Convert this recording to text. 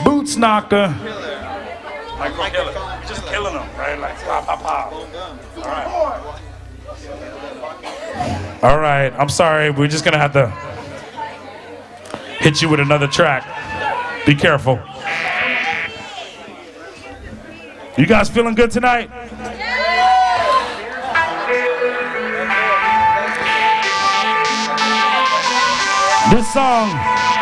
Boots knocker. Killer. Just killing them, right? Like pop, pop, pop. All right. All right. I'm sorry. We're just gonna have to hit you with another track. Be careful. You guys feeling good tonight? This song